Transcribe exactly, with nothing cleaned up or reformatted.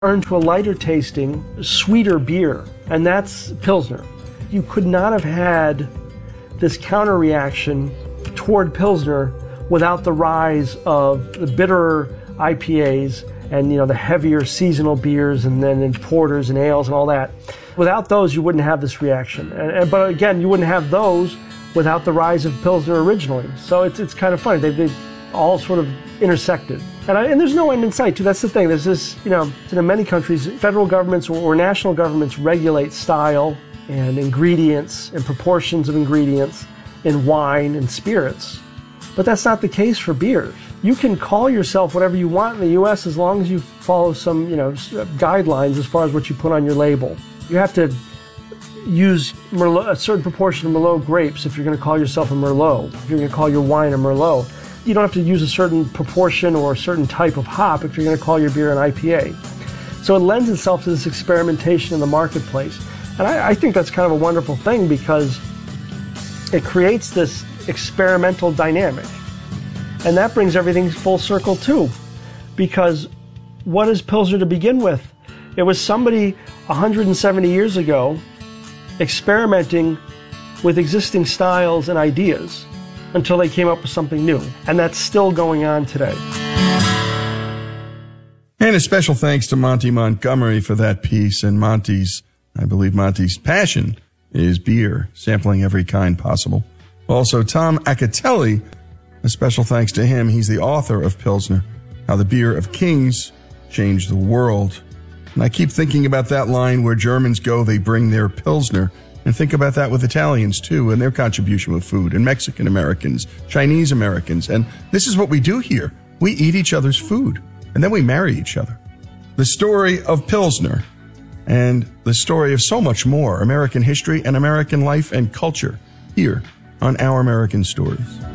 turned to a lighter tasting, sweeter beer, and that's Pilsner. You could not have had this counter reaction toward Pilsner without the rise of the bitterer I P As and, you know, the heavier seasonal beers and then in porters and ales and all that. Without those, you wouldn't have this reaction. And, and, but again, you wouldn't have those without the rise of Pilsner originally. So it's it's kind of funny. They've, they've all sort of intersected. And, I, and there's no end in sight, too. That's the thing. There's this, you know, in many countries, federal governments or, or national governments regulate style and ingredients and proportions of ingredients in wine and spirits. But that's not the case for beers. You can call yourself whatever you want in the U S as long as you follow some, you know, guidelines as far as what you put on your label. You have to use Merlot, a certain proportion of Merlot grapes if you're going to call yourself a Merlot. If you're going to call your wine a Merlot. You don't have to use a certain proportion or a certain type of hop if you're going to call your beer an I P A. So it lends itself to this experimentation in the marketplace. And I, I think that's kind of a wonderful thing because it creates this experimental dynamic. And that brings everything full circle too. Because what is Pilsner to begin with? It was somebody one hundred seventy years ago experimenting with existing styles and ideas until they came up with something new. And that's still going on today. And a special thanks to Monty Montgomery for that piece. And Monty's, I believe Monty's passion is beer, sampling every kind possible. Also, Tom Acatelli, a special thanks to him. He's the author of Pilsner, How the Beer of Kings Changed the World. And I keep thinking about that line where Germans go, they bring their Pilsner. And think about that with Italians, too, and their contribution with food, and Mexican Americans, Chinese Americans. And this is what we do here. We eat each other's food, and then we marry each other. The story of Pilsner and the story of so much more, American history and American life and culture, here on Our American Stories.